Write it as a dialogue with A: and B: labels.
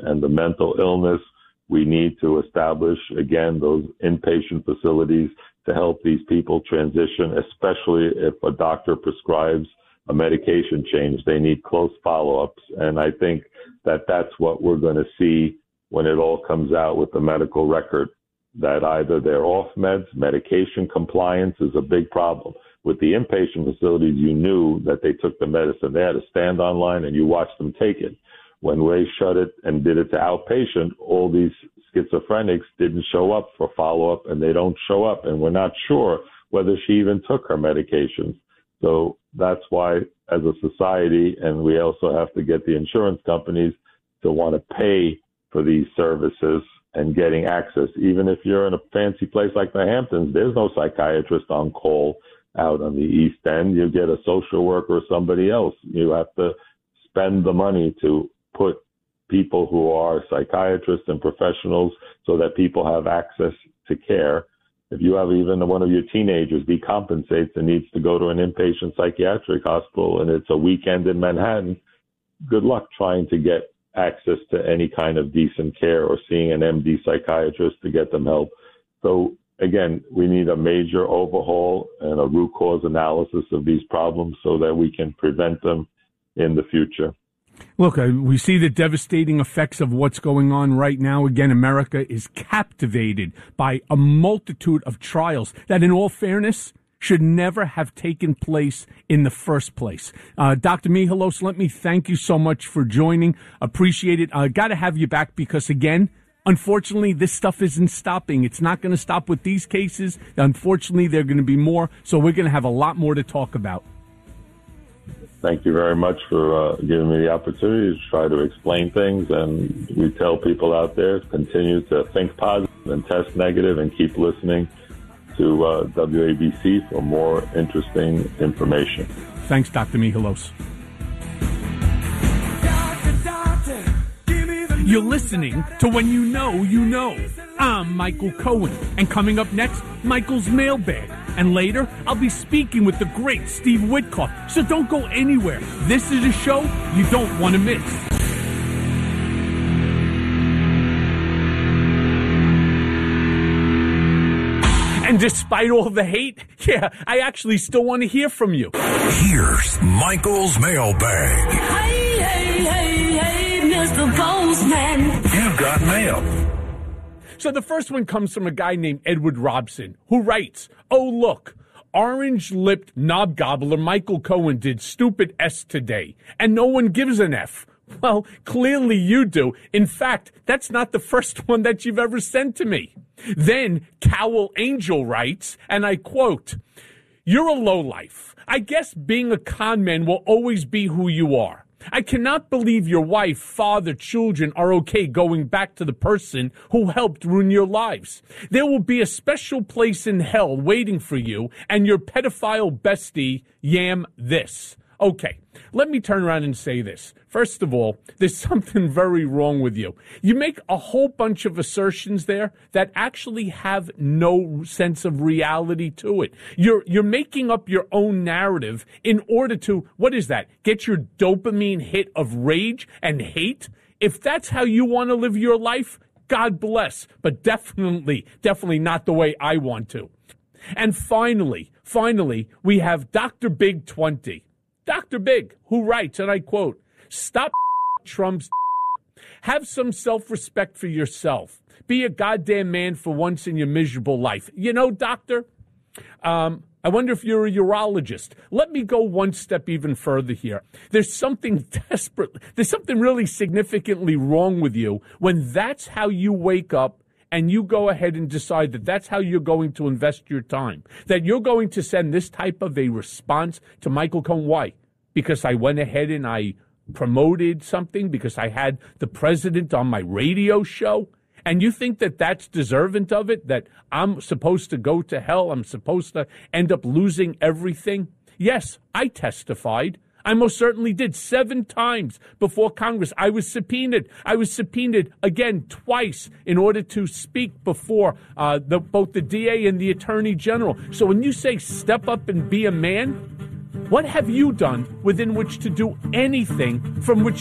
A: and the mental illness. We need to establish, again, those inpatient facilities to help these people transition, especially if a doctor prescribes a medication change. They need close follow-ups. And I think that that's what we're going to see when it all comes out with the medical record, that either they're off meds, medication compliance is a big problem. With the inpatient facilities, you knew that they took the medicine. They had to stand online and you watched them take it. When they shut it and did it to outpatient, all these schizophrenics didn't show up for follow-up, and they don't show up, and we're not sure whether she even took her medications. So that's why, as a society, and we also have to get the insurance companies to want to pay for these services and getting access. Even if you're in a fancy place like the Hamptons, there's no psychiatrist on call out on the East End. You get a social worker or somebody else. You have to spend the money to put people who are psychiatrists and professionals so that people have access to care. If you have even one of your teenagers decompensates and needs to go to an inpatient psychiatric hospital and it's a weekend in Manhattan, good luck trying to get access to any kind of decent care or seeing an MD psychiatrist to get them help. So again, we need a major overhaul and a root cause analysis of these problems so that we can prevent them in the future.
B: Look, we see the devastating effects of what's going on right now. Again, America is captivated by a multitude of trials that, in all fairness, should never have taken place in the first place. Dr. Michalos, let me thank you so much for joining. Appreciate it. Got to have you back because, again, unfortunately, this stuff isn't stopping. It's not going to stop with these cases. Unfortunately, there are going to be more, so we're going to have a lot more to talk about.
A: Thank you very much for giving me the opportunity to try to explain things. And we tell people out there, continue to think positive and test negative and keep listening to WABC for more interesting information.
B: Thanks, Dr. Michalos. You're listening to When You Know, You Know. I'm Michael Cohen. And coming up next, Michael's Mailbag. And later, I'll be speaking with the great Steve Witkoff. So don't go anywhere. This is a show you don't want to miss. And despite all the hate, I actually still want to hear from you.
C: Here's Michael's Mailbag.
D: Hey, Mr. Postman.
C: You've got mail.
B: So the first one comes from a guy named Edward Robson, who writes, "Oh, look, orange-lipped knob gobbler Michael Cohen did stupid S today, and no one gives an F." Well, clearly you do. In fact, that's not the first one that you've ever sent to me. Then Cowell Angel writes, and I quote, "You're a lowlife. I guess being a con man will always be who you are. I cannot believe your wife, father, children are okay going back to the person who helped ruin your lives. There will be a special place in hell waiting for you and your pedophile bestie, Yam this." Okay, let me turn around and say this. First of all, there's something very wrong with you. You make a whole bunch of assertions there that actually have no sense of reality to it. You're making up your own narrative in order to, what is that? Get your dopamine hit of rage and hate? If that's how you want to live your life, God bless, but definitely not the way I want to. And finally, we have Dr. Big 20. Dr. Big, who writes, and I quote, "Stop Trump's have some self-respect for yourself. Be a goddamn man for once in your miserable life." You know, doctor, I wonder if you're a urologist. Let me go one step even further here. There's something really significantly wrong with you when that's how you wake up and you go ahead and decide that that's how you're going to invest your time, that you're going to send this type of a response to Michael Cohen. Why? Because I went ahead and I promoted something, because I had the president on my radio show, and you think that that's deserving of it, that I'm supposed to go to hell, I'm supposed to end up losing everything? Yes, I testified. I most certainly did 7 times before Congress. I was subpoenaed. Again twice in order to speak before both the DA and the Attorney General. So when you say step up and be a man, what have you done within which to do anything from which